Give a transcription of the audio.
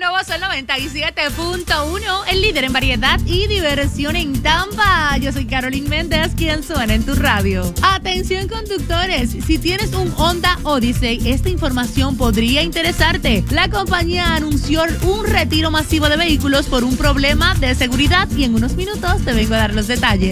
nuevo Sol 97.1, el líder en variedad y diversión en Tampa. Yo soy Carolyn Méndez, quien suena en tu radio. Atención, conductores, si tienes un Honda Odyssey, esta información podría interesarte. La compañía anunció un retiro masivo de vehículos por un problema de seguridad y en unos minutos te vengo a dar los detalles.